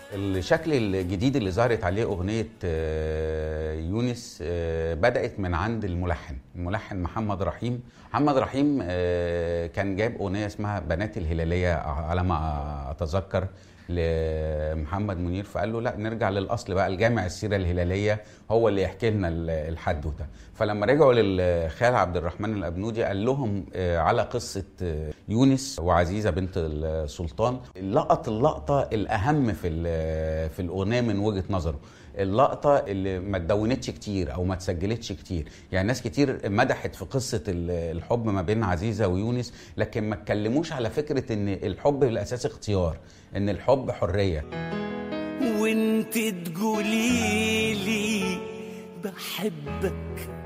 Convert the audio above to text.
الشكل الجديد اللي ظهرت عليه أغنية يونس بدأت من عند الملحن محمد رحيم. محمد رحيم كان جايب أغنية اسمها بنات الهلالية على ما أتذكر لمحمد منير، فقال له لا نرجع للأصل بقى، الجامع السيرة الهلالية هو اللي يحكي لنا الحدوتة. فلما رجعوا للخال عبد الرحمن الأبنودي قال لهم على قصة يونس وعزيزة بنت السلطان، اللقطة الأهم في الأغنية من وجهة نظره، اللقطة اللي ما اتدونتش كتير أو ما اتسجلتش كتير. يعني ناس كتير مدحت في قصة الحب ما بين عزيزة ويونس، لكن ما اتكلموش على فكرة إن الحب بالأساس اختيار، إن الحب حرية. وانت تقولي لي بحبك